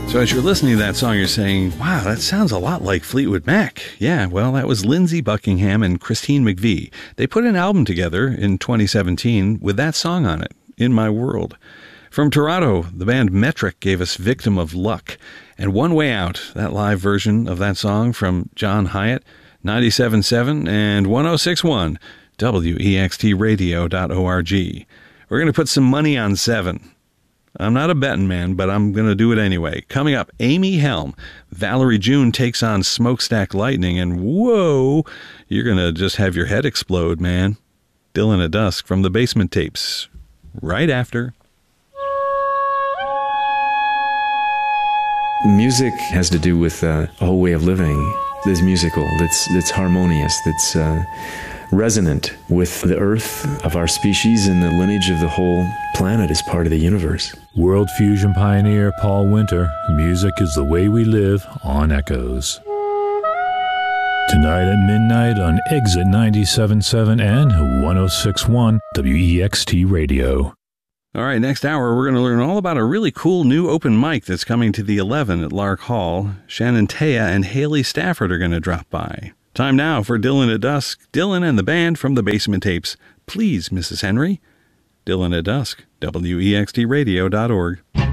So as you're listening to that song, you're saying, wow, that sounds a lot like Fleetwood Mac. Yeah, well, that was Lindsey Buckingham and Christine McVie. They put an album together in 2017 with that song on it, In My World. From Toronto, the band Metric gave us Victim of Luck. And One Way Out, that live version of that song from John Hyatt, 97.7 and 106.1, WEXTradio.org. We're going to put some money on 7. I'm not a betting man, but I'm going to do it anyway. Coming up, Amy Helm. Valerie June takes on Smokestack Lightning, and whoa, you're going to just have your head explode, man. Dylan at Dusk from the Basement Tapes. Right after. Music has to do with a whole way of living that's musical, that's harmonious, that's resonant with the earth of our species and the lineage of the whole planet as part of the universe. World fusion pioneer Paul Winter, music is the way we live on Echoes. Tonight at midnight on Exit 97.7 and 106.1 WEXT Radio. All right, next hour, we're going to learn all about a really cool new open mic that's coming to the 11 at Lark Hall. Shannon Taya and Haley Stafford are going to drop by. Time now for Dylan at Dusk. Dylan and the band from the Basement Tapes. Please, Mrs. Henry. Dylan at Dusk, WEXTradio.org.